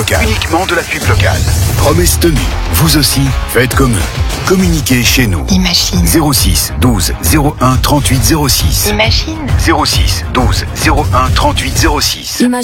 locale. Uniquement de la pub locale. Promesse tenue. Vous aussi, faites comme eux. Communiquez chez nous. Imagine. 06 12 01 38 06. Imagine. 06 12 01 38 06.